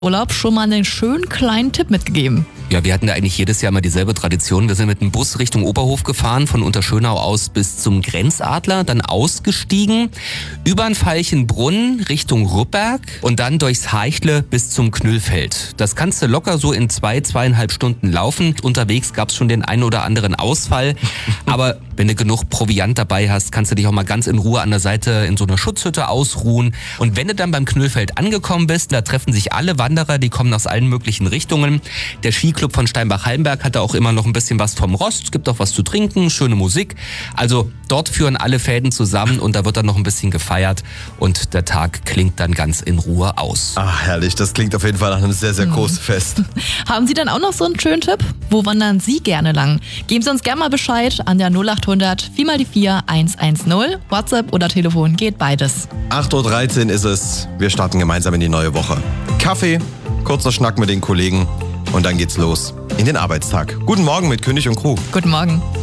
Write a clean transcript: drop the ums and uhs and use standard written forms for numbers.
Urlaub schon mal einen schönen kleinen Tipp mitgegeben. Ja, wir hatten da eigentlich jedes Jahr mal dieselbe Tradition. Wir sind mit dem Bus Richtung Oberhof gefahren, von Unterschönau aus bis zum Grenzadler, dann ausgestiegen, über den Veilchenbrunn Richtung Rupperg und dann durchs Haichle bis zum Knüllfeld. Das kannst du locker so in 2,5 Stunden laufen. Unterwegs gab's schon den einen oder anderen Ausfall, aber wenn du genug Proviant dabei hast, kannst du dich auch mal ganz in Ruhe an der Seite in so einer Schutzhütte ausruhen. Und wenn du dann beim Knüllfeld angekommen bist, da treffen sich alle Wanderer, die kommen aus allen möglichen Richtungen. Der Skiclub von Steinbach-Hallenberg hat da auch immer noch ein bisschen was vom Rost. Es gibt auch was zu trinken, schöne Musik. Also dort führen alle Fäden zusammen und da wird dann noch ein bisschen gefeiert und der Tag klingt dann ganz in Ruhe aus. Ach, herrlich. Das klingt auf jeden Fall nach einem sehr, sehr großen Fest. Haben Sie dann auch noch so einen schönen Tipp? Wo wandern Sie gerne lang? Geben Sie uns gerne mal Bescheid an der 0800 4x4 110. WhatsApp oder Telefon geht beides. 8.13 Uhr ist es. Wir starten gemeinsam in die neue Woche. Kaffee, kurzer Schnack mit den Kollegen und dann geht's los in den Arbeitstag. Guten Morgen mit König und Crew. Guten Morgen.